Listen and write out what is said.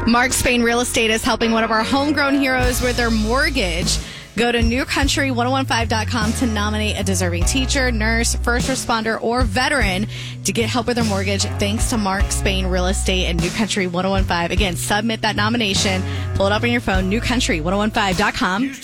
Mark Spain Real Estate is helping one of our homegrown heroes with their mortgage. Go to newcountry1015.com to nominate a deserving teacher, nurse, first responder, or veteran to get help with their mortgage thanks to Mark Spain Real Estate and New Country 1015. Again, submit that nomination. Pull it up on your phone, newcountry1015.com.